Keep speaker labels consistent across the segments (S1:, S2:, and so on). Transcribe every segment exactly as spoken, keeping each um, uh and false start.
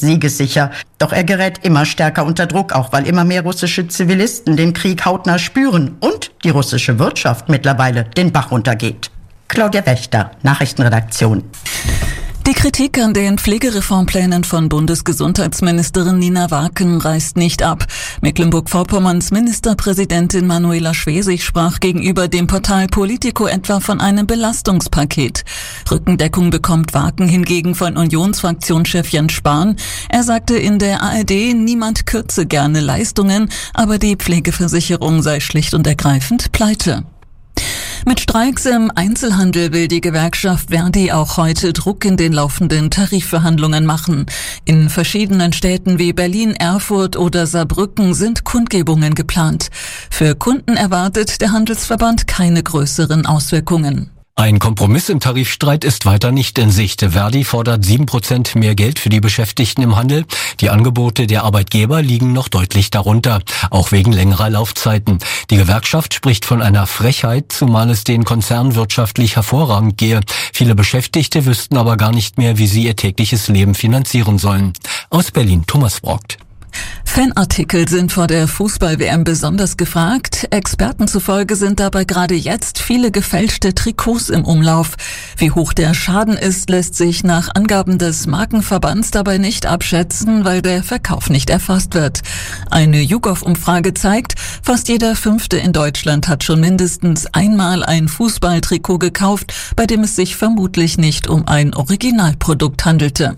S1: siegessicher. Doch er gerät immer stärker unter Druck, auch weil immer mehr russische Zivilisten den Krieg hautnah spüren und die russische Wirtschaft mittlerweile den Bach runtergeht. Claudia Wächter, Nachrichtenredaktion.
S2: Die Kritik an den Pflegereformplänen von Bundesgesundheitsministerin Nina Wacken reißt nicht ab. Mecklenburg-Vorpommerns Ministerpräsidentin Manuela Schwesig sprach gegenüber dem Portal Politico etwa von einem Belastungspaket. Rückendeckung bekommt Wacken hingegen von Unionsfraktionschef Jens Spahn. Er sagte in der A R D, niemand kürze gerne Leistungen, aber die Pflegeversicherung sei schlicht und ergreifend pleite. Mit Streiks im Einzelhandel will die Gewerkschaft Verdi auch heute Druck in den laufenden Tarifverhandlungen machen. In verschiedenen Städten wie Berlin, Erfurt oder Saarbrücken sind Kundgebungen geplant. Für Kunden erwartet der Handelsverband keine größeren Auswirkungen.
S3: Ein Kompromiss im Tarifstreit ist weiter nicht in Sicht. Verdi fordert sieben Prozent mehr Geld für die Beschäftigten im Handel. Die Angebote der Arbeitgeber liegen noch deutlich darunter, auch wegen längerer Laufzeiten. Die Gewerkschaft spricht von einer Frechheit, zumal es den Konzernen wirtschaftlich hervorragend gehe. Viele Beschäftigte wüssten aber gar nicht mehr, wie sie ihr tägliches Leben finanzieren sollen. Aus Berlin, Thomas Brockt.
S2: Fanartikel sind vor der Fußball-W M besonders gefragt. Experten zufolge sind dabei gerade jetzt viele gefälschte Trikots im Umlauf. Wie hoch der Schaden ist, lässt sich nach Angaben des Markenverbands dabei nicht abschätzen, weil der Verkauf nicht erfasst wird. Eine YouGov-Umfrage zeigt, fast jeder Fünfte in Deutschland hat schon mindestens einmal ein Fußballtrikot gekauft, bei dem es sich vermutlich nicht um ein Originalprodukt handelte.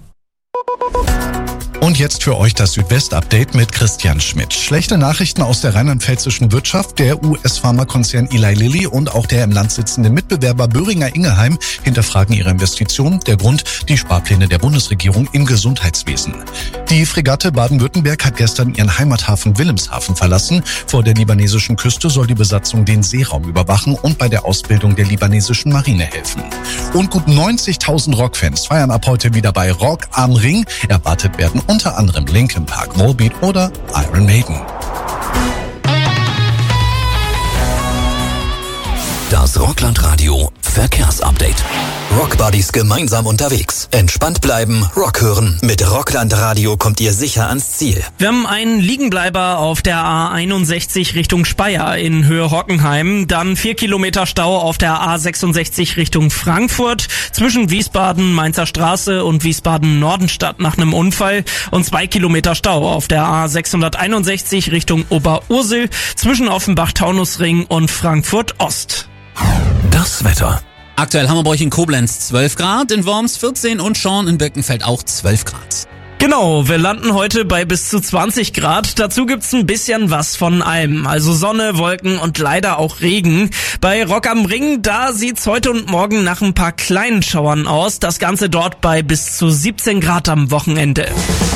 S4: Und jetzt für euch das Südwest-Update mit Christian Schmidt. Schlechte Nachrichten aus der rheinland-pfälzischen Wirtschaft. Der U S-Pharmakonzern Eli Lilly und auch der im Land sitzende Mitbewerber Boehringer Ingelheim hinterfragen ihre Investitionen. Der Grund, die Sparpläne der Bundesregierung im Gesundheitswesen. Die Fregatte Baden-Württemberg hat gestern ihren Heimathafen Wilhelmshaven verlassen. Vor der libanesischen Küste soll die Besatzung den Seeraum überwachen und bei der Ausbildung der libanesischen Marine helfen. Und gut neunzigtausend Rockfans feiern ab heute wieder bei Rock am Ring. Erwartet werden unter anderem Linkin Park, Volbeat oder Iron Maiden.
S5: Das Rockland-Radio Verkehrsupdate. Rockbuddies gemeinsam unterwegs. Entspannt bleiben, Rock hören. Mit Rockland-Radio kommt ihr sicher ans Ziel.
S6: Wir haben einen Liegenbleiber auf der A einundsechzig Richtung Speyer in Höhe Hockenheim. Dann vier Kilometer Stau auf der A sechsundsechzig Richtung Frankfurt. Zwischen Wiesbaden, Mainzer Straße und Wiesbaden-Nordenstadt nach einem Unfall. Und zwei Kilometer Stau auf der A sechshunderteinundsechzig Richtung Oberursel. Zwischen Offenbach-Taunusring und Frankfurt-Ost.
S5: Das Wetter.
S7: Aktuell haben wir bei euch in Koblenz zwölf Grad, in Worms vierzehn und Schorn in Birkenfeld auch zwölf Grad.
S6: Genau, wir landen heute bei bis zu zwanzig Grad. Dazu gibt's ein bisschen was von allem. Also Sonne, Wolken und leider auch Regen. Bei Rock am Ring, da sieht's heute und morgen nach ein paar kleinen Schauern aus. Das Ganze dort bei bis zu siebzehn Grad am Wochenende.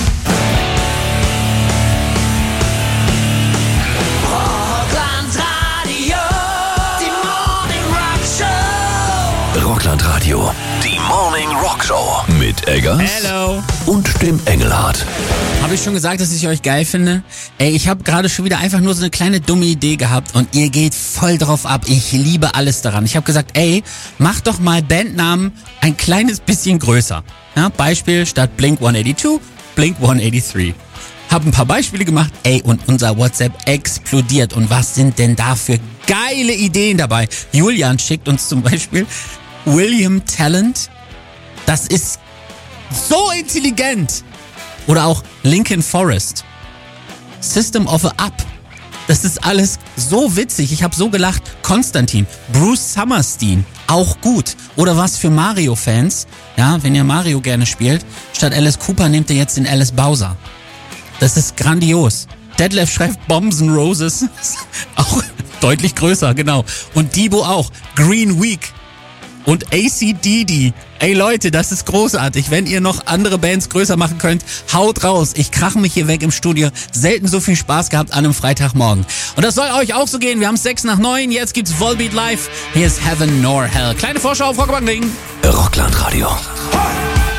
S5: Rockland-Radio, die Morning Rock Show mit Eggers
S7: Hello.
S5: und dem Engelhardt.
S7: Habe ich schon gesagt, dass ich euch geil finde? Ey, ich habe gerade schon wieder einfach nur so eine kleine dumme Idee gehabt und ihr geht voll drauf ab. Ich liebe alles daran. Ich habe gesagt, ey, mach doch mal Bandnamen ein kleines bisschen größer. Ja, Beispiel statt Blink hundertzweiundachtzig, Blink hundertdreiundachtzig. Hab ein paar Beispiele gemacht, ey, und unser WhatsApp explodiert. Und was sind denn da für geile Ideen dabei? Julian schickt uns zum Beispiel William Talent. Das ist so intelligent. Oder auch Lincoln Forest. System of a Up. Das ist alles so witzig. Ich habe so gelacht. Konstantin. Bruce Summerstein. Auch gut. Oder was für Mario-Fans. Ja, wenn ihr Mario gerne spielt. Statt Alice Cooper nehmt ihr jetzt den Alice Bowser. Das ist grandios. Detlef schreibt Bombs and Roses. Auch deutlich größer, genau. Und Debo auch. Green Week. Und A C D D. Ey Leute, das ist großartig. Wenn ihr noch andere Bands größer machen könnt, haut raus. Ich krache mich hier weg im Studio. Selten so viel Spaß gehabt an einem Freitagmorgen. Und das soll euch auch so gehen. Wir haben es sechs nach neun. Jetzt gibt's Volbeat live. Hier ist Heaven nor Hell. Kleine Vorschau auf Rock am Ring.
S5: Rockland Radio.